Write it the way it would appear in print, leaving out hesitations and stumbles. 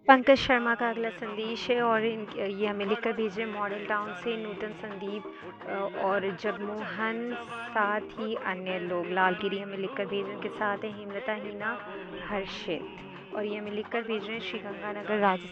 पंकज शर्मा का अगला संदेश है और ये हमें लिखकर भेज रहे हैं मॉडल टाउन से नूतन संदीप और जगमोहन, साथ ही अन्य लोग। लालगिरी हमें लिखकर भेज रहे हैं, उनके साथ हैं हेमलता, हिना, हर्षित, और ये हमें लिखकर भेज रहे हैं श्री गंगानगर राजस्थान